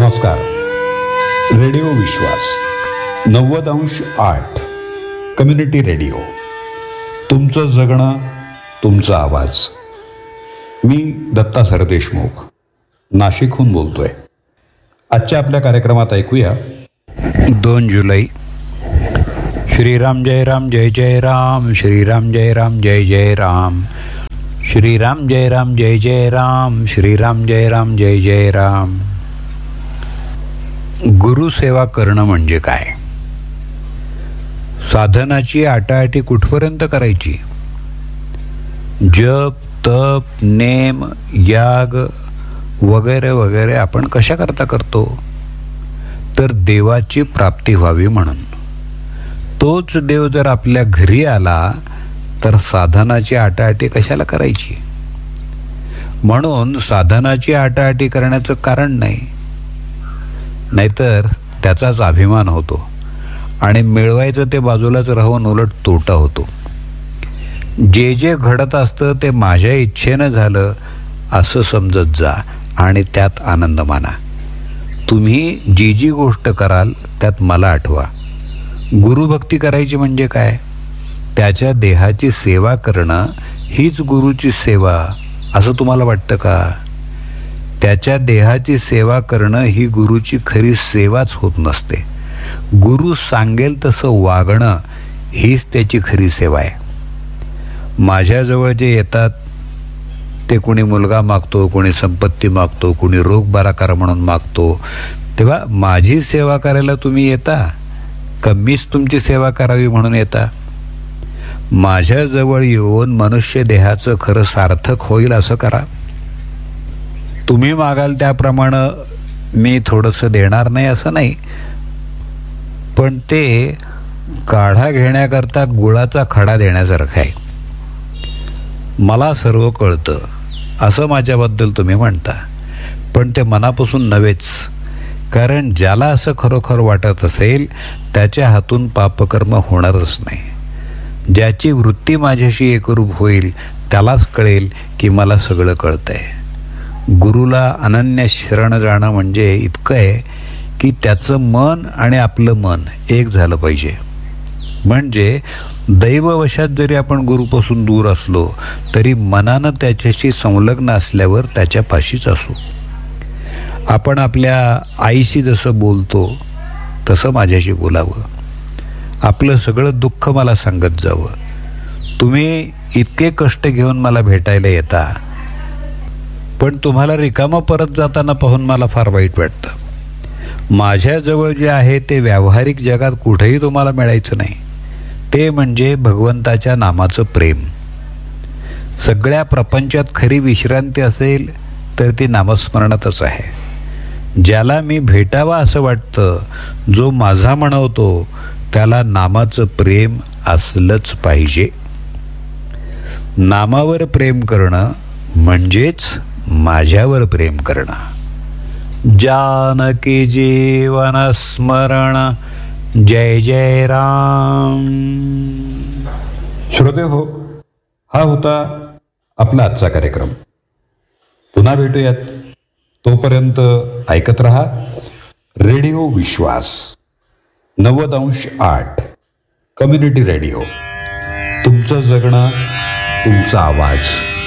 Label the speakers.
Speaker 1: नमस्कार. रेडिओ विश्वास 90.8 community radio. तुमचं जगणं, तुमचा आवाज. मी दत्ता सरदेशमुख नाशिकहून बोलतोय. आजच्या आपल्या कार्यक्रमात ऐकूया
Speaker 2: 2 जुलै. श्रीराम जय राम जय जय राम, श्रीराम जय राम जय जय राम, श्रीराम जय राम जय जय राम, श्रीराम जय राम जय जय राम. गुरुसेवा करणं म्हणजे काय? साधनाची आटाआटी कुठपर्यंत करायची? जप, तप, नेम, याग वगैरे वगैरे आपण कशा करता करतो? तर देवाची प्राप्ती व्हावी म्हणून. तोच देव जर आपल्या घरी आला तर साधनाची आटाआटी कशाला करायची? म्हणून साधनाची आटाआटी करण्याचं कारण नाही, नाहीतर त्याचाच अभिमान होतो आणि मिळवायचं ते बाजूलाच राहून उलट तोटा होतो. जे जे घडत असतं ते माझ्या इच्छेनं झालं असं समजत जा आणि त्यात आनंद माना. तुम्ही जी जी गोष्ट कराल त्यात मला आठवा. गुरुभक्ती करायची म्हणजे काय? त्याच्या देहाची सेवा करणं हीच गुरुची सेवा असं तुम्हाला वाटतं का? त्याच्या देहाची सेवा करणं ही गुरुची खरी सेवाच होत नसते. गुरु सांगेल तसं वागणं हीच त्याची खरी सेवा आहे. माझ्याजवळ जे येतात ते कोणी मुलगा मागतो, कोणी संपत्ती मागतो, कोणी रोग बरा करा म्हणून मागतो. तेव्हा माझी सेवा करायला तुम्ही येता का मीच तुमची सेवा करावी म्हणून येता? माझ्याजवळ येऊन मनुष्य देहाचं खरं सार्थक होईल असं करा. तुम्ही मागाल त्याप्रमाणे मी थोडंसं देणार नाही असं नाही, पण ते काढा घेण्याकरता गुळाचा खडा देण्यासारखं आहे. मला सर्व कळतं असं माझ्याबद्दल तुम्ही म्हणता, पण ते मनापासून नव्हेच. कारण ज्याला असं खरोखर वाटत असेल त्याच्या हातून पापकर्म होणारच नाही. ज्याची वृत्ती माझ्याशी एकरूप होईल त्यालाच कळेल की मला सगळं कळतंय. गुरुला अनन्य शरण जाणं म्हणजे इतकं आहे की त्याचं मन आणि आपलं मन एक झालं पाहिजे. म्हणजे दैववशात जरी आपण गुरुपासून दूर असलो तरी मनानं त्याच्याशी संलग्न असल्यावर त्याच्या पाशीच असू. आपण आपल्या आईशी जसं बोलतो तसं माझ्याशी बोलावं. आपलं सगळं दुःख मला सांगत जावं. तुम्ही इतके कष्ट घेऊन मला भेटायला येता, पण तुम्हाला रिकामं परत जाताना पाहून मला फार वाईट वाटतं. माझ्याजवळ जे आहे ते व्यावहारिक जगात कुठेही तुम्हाला मिळायचं नाही. ते म्हणजे भगवंताच्या नामाचं प्रेम. सगळ्या प्रपंचात खरी विश्रांती असेल तर ती नामस्मरणातच आहे. ज्याला मी भेटावा असं वाटतं, जो माझा म्हणवतो, त्याला नामाचं प्रेम असलंच पाहिजे. नामावर प्रेम करणं म्हणजेच माझ्यावर प्रेम करणं. जानकी जीवन स्मरण जय जय राम.
Speaker 1: श्रोते हो, हा होता आपला आजचा कार्यक्रम. पुन्हा भेटूयात. तोपर्यंत ऐकत रहा रेडिओ विश्वास 90.8 कम्युनिटी रेडिओ. तुमचं जगणं, तुमचा आवाज.